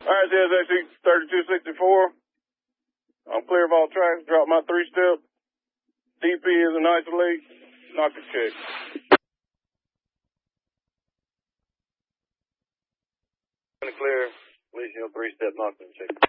Alright, CSXC 3264. I'm clear of all tracks. Drop my 3-step. DP is an isolate. Knock the check. Clear. Legion 3-step knock the check.